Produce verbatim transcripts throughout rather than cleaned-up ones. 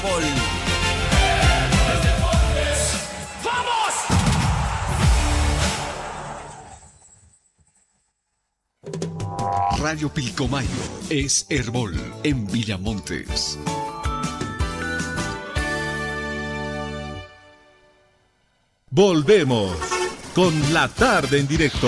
Pol. Radio Pilcomayo es Herbol en Villamontes. Volvemos con la tarde en directo.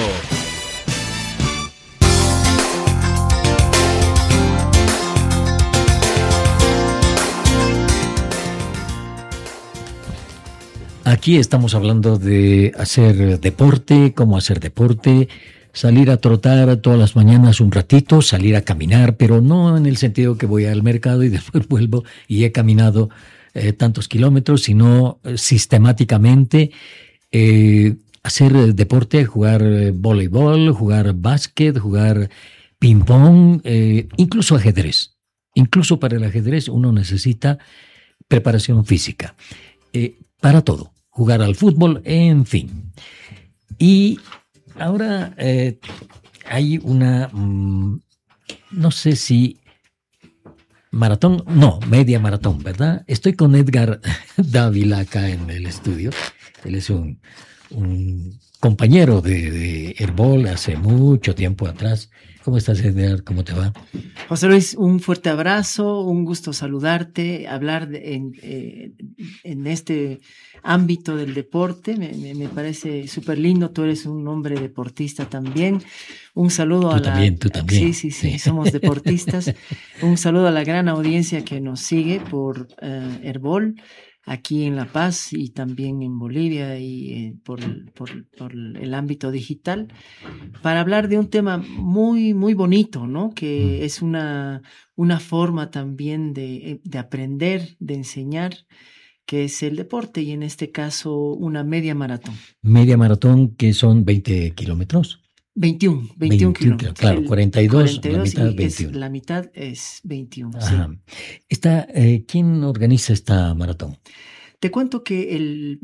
Aquí estamos hablando de hacer deporte, cómo hacer deporte, salir a trotar todas las mañanas un ratito, salir a caminar, pero no en el sentido que voy al mercado y después vuelvo y he caminado eh, tantos kilómetros, sino eh, sistemáticamente eh, hacer deporte, jugar eh, voleibol, jugar básquet, jugar ping-pong, eh, incluso ajedrez. Incluso para el ajedrez uno necesita preparación física, eh, para todo. Jugar al fútbol, en fin. Y ahora eh, hay una, mmm, no sé si maratón, no, media maratón, ¿verdad? Estoy con Edgar Dávila acá en el estudio. Él es un, un compañero de, de Herbol hace mucho tiempo atrás. ¿Cómo estás, Edgar? ¿Cómo te va? José Luis, un fuerte abrazo, un gusto saludarte, hablar de, en, eh, en este ámbito del deporte, me, me, me parece súper lindo, tú eres un hombre deportista también, un saludo tú a también, la... Tú también, sí, sí, sí, sí, somos deportistas, un saludo a la gran audiencia que nos sigue por uh, Herbol, aquí en La Paz y también en Bolivia y eh, por, por, por el ámbito digital, para hablar de un tema muy, muy bonito, ¿no? Que mm. es una, una forma también de, de aprender, de enseñar, que es el deporte y en este caso una media maratón. Media maratón que son veinte kilómetros. veintiuno, veintiuno kilómetros. Claro, cuarenta y dos, cuarenta y dos la mitad, y veintiuno. Es, la mitad es veintiuno. Ajá. Sí. Esta, eh, ¿quién organiza esta maratón? Te cuento que el,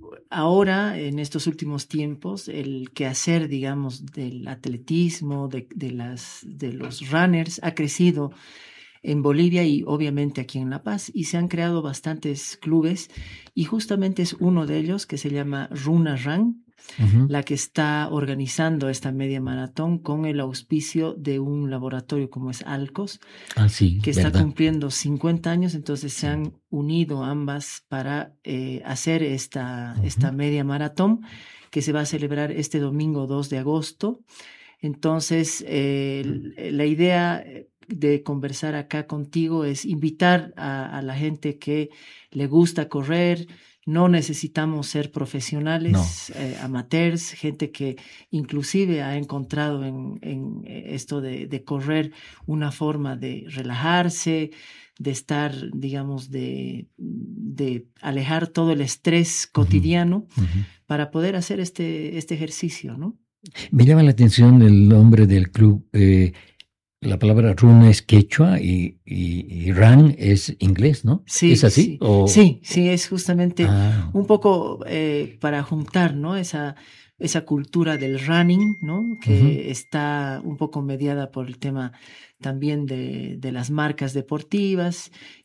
ahora, en estos últimos tiempos, el quehacer, digamos, del atletismo, de, de, las, de los runners, ha crecido en Bolivia y obviamente aquí en La Paz, y se han creado bastantes clubes, y justamente es uno de ellos que se llama Runa Run, uh-huh. la que está organizando esta media maratón con el auspicio de un laboratorio como es Alcos, ah, sí, que está ¿verdad? cumpliendo cincuenta años, entonces se han unido ambas para eh, hacer esta, uh-huh. esta media maratón que se va a celebrar este domingo dos de agosto. Entonces, eh, la idea de conversar acá contigo es invitar a, a la gente que le gusta correr. No necesitamos ser profesionales, no. eh, amateurs, gente que inclusive ha encontrado en, en esto de, de correr una forma de relajarse, de estar, digamos, de, de alejar todo el estrés cotidiano uh-huh. Uh-huh. para poder hacer este, este ejercicio, ¿no? Me llama la atención el nombre del club. Eh, la palabra runa es quechua y, y, y run es inglés, ¿no? Sí, ¿es así? Sí, ¿O... sí, sí, es justamente ah. un poco eh, para juntar, ¿no? Esa, esa cultura del running, ¿no? Que uh-huh. está un poco mediada por el tema también de, de las marcas deportivas